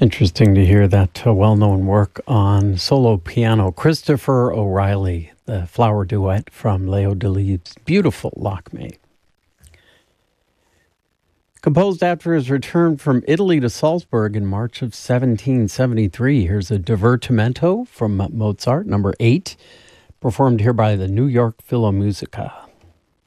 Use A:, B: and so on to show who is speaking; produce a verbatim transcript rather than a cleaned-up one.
A: Interesting to hear that uh, well-known work on solo piano. Christopher O'Reilly, the flower duet from Leo Delibes' beautiful Lakme. Composed after his return from Italy to Salzburg in March of seventeen seventy-three. Here's a Divertimento from Mozart, number eight, performed here by the New York Philharmonic.